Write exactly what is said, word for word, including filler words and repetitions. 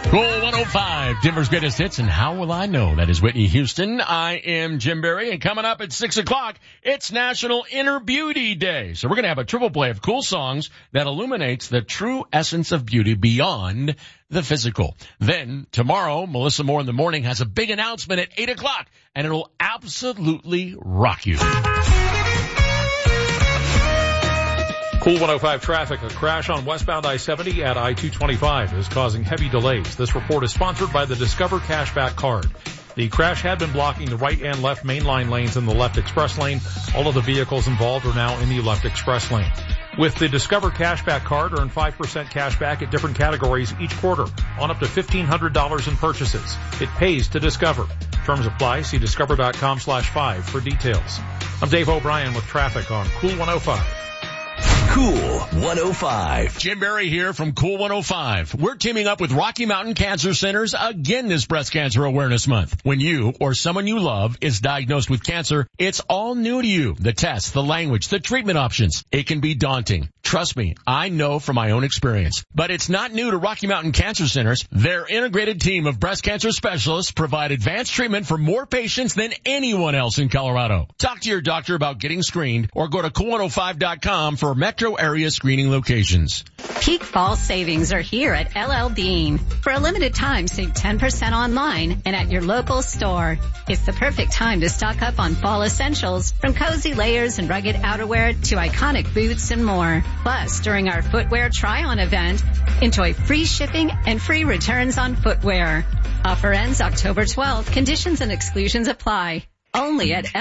Cool one oh five, Denver's greatest hits, and how will I know? That is Whitney Houston. I am Jim Berry, and coming up at six o'clock, it's National Inner Beauty Day. So we're going to have a triple play of cool songs that illuminates the true essence of beauty beyond the physical. Then tomorrow, Melissa Moore in the Morning has a big announcement at eight o'clock, and it'll absolutely rock you. Cool one oh five traffic. A crash on westbound I seventy at I two twenty-five is causing heavy delays. This report is sponsored by the Discover Cashback Card. The crash had been blocking the right and left mainline lanes in the left express lane. All of the vehicles involved are now in the left express lane. With the Discover Cashback Card, earn five percent cash back at different categories each quarter on up to fifteen hundred dollars in purchases. It pays to Discover. Terms apply. See discover.com slash five for details. I'm Dave O'Brien with traffic on Cool one oh five. Cool one oh five. Jim Berry here from Cool one oh five. We're teaming up with Rocky Mountain Cancer Centers again this Breast Cancer Awareness Month. When you or someone you love is diagnosed with cancer, it's all new to you. The tests, the language, the treatment options. It can be daunting. Trust me, I know from my own experience. But it's not new to Rocky Mountain Cancer Centers. Their integrated team of breast cancer specialists provide advanced treatment for more patients than anyone else in Colorado. Talk to your doctor about getting screened or go to cool one oh five dot com for metro area screening locations. Peak fall savings are here at L L Bean. For a limited time, save ten percent online and at your local store. It's the perfect time to stock up on fall essentials, from cozy layers and rugged outerwear to iconic boots and more. Plus, during our footwear try-on event, enjoy free shipping and free returns on footwear. Offer ends October twelfth. Conditions and exclusions apply. Only at